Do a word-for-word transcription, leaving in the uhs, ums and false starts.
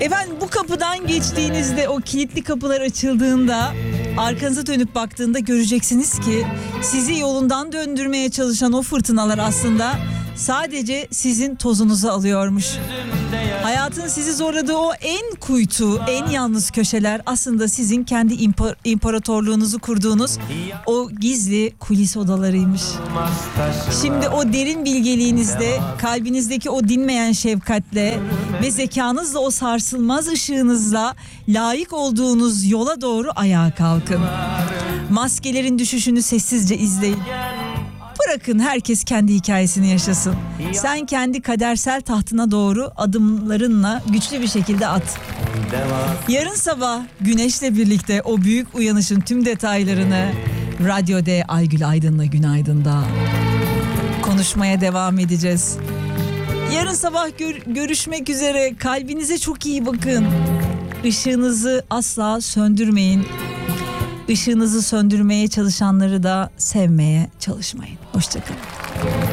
Efendim bu kapıdan geçtiğinizde, o kilitli kapılar açıldığında, arkanıza dönüp baktığında göreceksiniz ki sizi yolundan döndürmeye çalışan o fırtınalar aslında sadece sizin tozunuzu alıyormuş. Hayatın sizi zorladığı o en kuytu, en yalnız köşeler aslında sizin kendi impar- imparatorluğunuzu kurduğunuz o gizli kulis odalarıymış. Şimdi o derin bilgeliğinizle, kalbinizdeki o dinmeyen şefkatle ve zekanızla, o sarsılmaz ışığınızla layık olduğunuz yola doğru ayağa kalkın. Maskelerin düşüşünü sessizce izleyin. Bırakın herkes kendi hikayesini yaşasın. Sen kendi kadersel tahtına doğru adımlarınla güçlü bir şekilde at. Yarın sabah güneşle birlikte o büyük uyanışın tüm detaylarını Radyo D Aygül Aydın'la Günaydın'da konuşmaya devam edeceğiz. Yarın sabah gör- görüşmek üzere. Kalbinize çok iyi bakın. Işığınızı asla söndürmeyin. Işığınızı söndürmeye çalışanları da sevmeye çalışmayın. Hoşça kalın.